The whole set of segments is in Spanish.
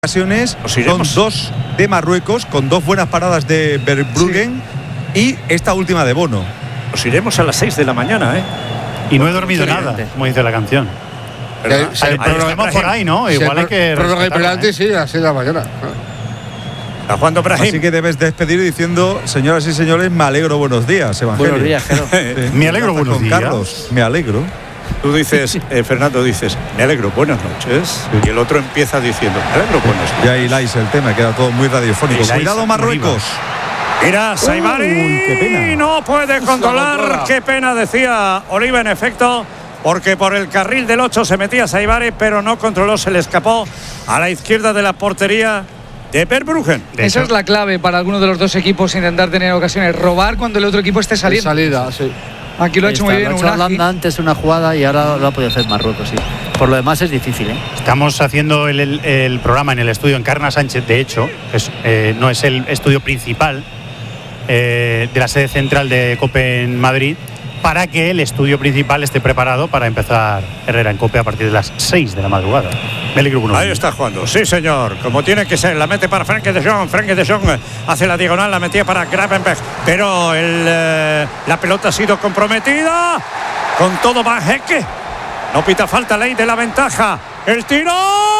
Ocasiones son dos de Marruecos, con dos buenas paradas de Verbruggen y esta última de Bono. Nos iremos a las 6 de la mañana, ¿eh? Y no he dormido nada, como dice la canción. Estamos por ahí, ¿no? Igual hay que. Prórroga y penalti, sí, a las 6 de la mañana. Está jugando Brahim. Así que debes despedir diciendo, señoras y señores, me alegro, buenos días, Evangelio. Buenos días, Jero. Me alegro, buenos días. Carlos, me alegro. Tú dices, Fernando, dices, me alegro, buenas noches. Y el otro empieza diciendo, me alegro, buenas noches. Y ahí hiláis el tema, queda todo muy radiofónico. Cuidado, Marruecos. Mira, Saibari, qué pena. no puede controlar. Qué pena, decía Oliva, en efecto, porque por el carril del 8 se metía Saibari, pero no controló, se le escapó a la izquierda de la portería de Verbruggen. Esa es la clave para alguno de los dos equipos, intentar tener ocasiones, robar cuando el otro equipo esté saliendo. Salida, sí. Aquí lo ha hecho muy bien. Lo ha hecho Holanda antes una jugada y ahora lo ha podido hacer Marruecos, sí. Por lo demás es difícil, ¿eh? Estamos haciendo el programa en el estudio Encarna Sánchez, de hecho, no es el estudio principal de la sede central de COPE en Madrid, para que el estudio principal esté preparado para empezar Herrera en COPE a partir de las 6 de la madrugada. Ahí está jugando, sí señor, como tiene que ser. La mete para Frenkie de Jong hace la diagonal, la metía para Gravenberch, pero la pelota ha sido comprometida. Con todo Van Hecke, no pita falta, ley de la ventaja. El tiro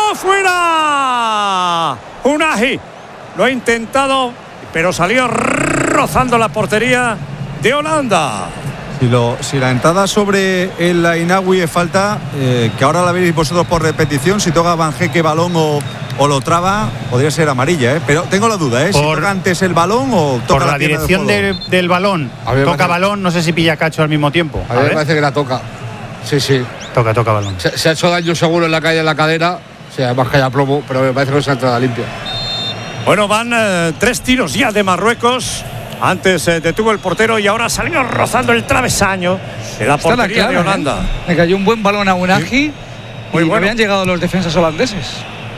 fuera. Unai lo ha intentado, pero salió rozando la portería de Holanda. Si la entrada sobre el Ainaoui es falta, que ahora la veréis vosotros por repetición, si toca Van Hecke balón o lo traba, podría ser amarilla, ¿eh? Pero tengo la duda, ¿eh? Si toca antes el balón o toca por la dirección del balón. Toca balón, no sé si pilla cacho al mismo tiempo. A mí me parece que la toca. Sí, sí. Toca balón. Se ha hecho daño seguro en la calle de la cadera, o sea, además que haya plomo, pero me parece que es una entrada limpia. Bueno, van 3 tiros ya de Marruecos. Antes detuvo el portero y ahora salió rozando el travesaño de la portería de Holanda. Le cayó un buen balón a Unai, muy y bueno. habían llegado los defensas holandeses.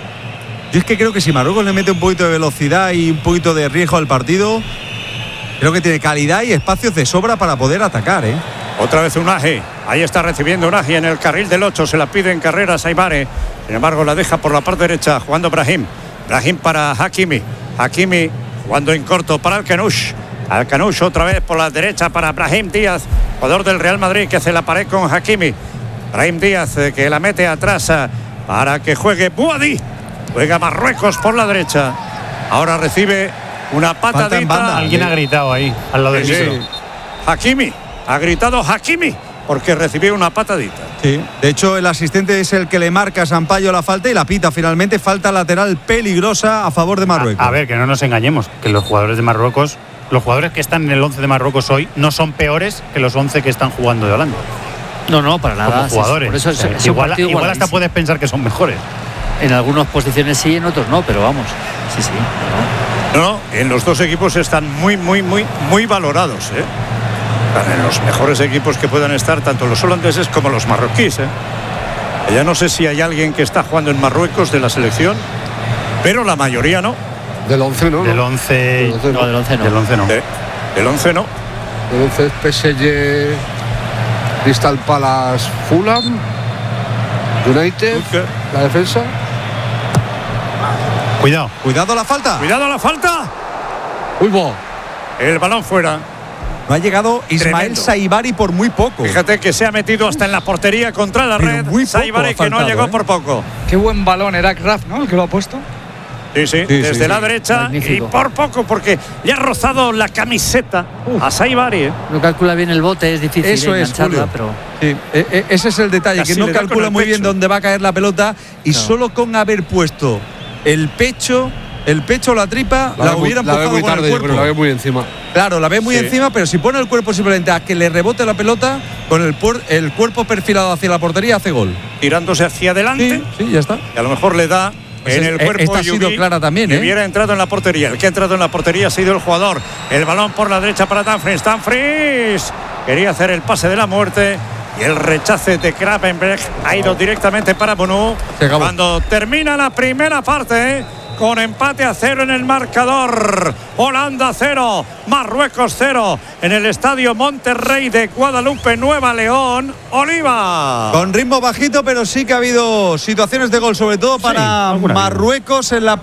Yo es que creo que si Marruecos le mete un poquito de velocidad y un poquito de riesgo al partido, creo que tiene calidad y espacios de sobra para poder atacar, ¿eh? Otra vez Unai. Ahí está recibiendo Unai en el carril del 8. Se la pide en carrera Saibari. Sin embargo, la deja por la parte derecha jugando Brahim. Brahim para Hakimi. Hakimi jugando en corto para Al-Kanouch. Al-Kanouch otra vez por la derecha para Brahim Díaz, jugador del Real Madrid, que hace la pared con Hakimi. Brahim Díaz que la mete atrás para que juegue Bouadi. Juega Marruecos por la derecha. Ahora recibe una patadita. Alguien ha gritado ahí, al lado del micro. Hakimi. Ha gritado Hakimi porque recibió una patadita. Sí. De hecho, el asistente es el que le marca a Sampaio la falta y la pita finalmente. Falta lateral peligrosa a favor de Marruecos. A ver, que no nos engañemos, que los jugadores de Marruecos, los jugadores que están en el 11 de Marruecos hoy, no son peores que los 11 que están jugando de Holanda. No, para nada. Como jugadores. Por eso es igual hasta puedes pensar que son mejores. En algunas posiciones sí, en otros no, pero vamos. Sí. No, en los dos equipos están muy valorados, ¿eh? Están en los mejores equipos que puedan estar, tanto los holandeses como los marroquíes, ¿eh? Ya no sé si hay alguien que está jugando en Marruecos de la selección, pero la mayoría no. Del 11 no. Del 11 no. No, del 11 no. Del 11 no. Del 11 no. Del 11 es PSG, Crystal Palace, Fulham, United, la defensa. Cuidado la falta. Cuidado la falta. Uy, bo. El balón fuera. No ha llegado Ismael Tremendo. Saibari por muy poco. Fíjate que se ha metido hasta en la portería contra la red. Saibari que no llegó por poco. Qué buen balón era Graf, ¿no? El que lo ha puesto. Sí, desde la derecha. Magnífico. Y por poco, porque le ha rozado la camiseta a Saibari, ¿eh? No calcula bien el bote, es difícil Eso es, engancharla, Julio. pero Sí, ese es el detalle, Casi que no le da con calcula el muy bien pecho. dónde va a caer la pelota y solo con haber puesto el pecho o la tripa, la hubiera empujado muy con tarde, el yo creo, cuerpo. la ve muy encima. Claro, la ve muy Sí. encima, pero si pone el cuerpo simplemente a que le rebote la pelota, con el cuerpo perfilado hacia la portería hace gol. Tirándose hacia adelante. Sí, ya está. Y a lo mejor le da Pues en el cuerpo. esta ha sido clara también, y ¿eh? hubiera entrado en la portería. El que ha entrado en la portería ha sido el jugador. El balón por la derecha para Dumfries. Dumfries quería hacer el pase de la muerte. Y el rechace de Gravenberch ha ido directamente para Bono. Se acabó. Cuando termina la primera parte, con empate a 0 en el marcador. Holanda 0, Marruecos 0 en el Estadio Monterrey de Guadalupe, Nueva León. Oliva. Con ritmo bajito, pero sí que ha habido situaciones de gol, sobre todo para Marruecos en la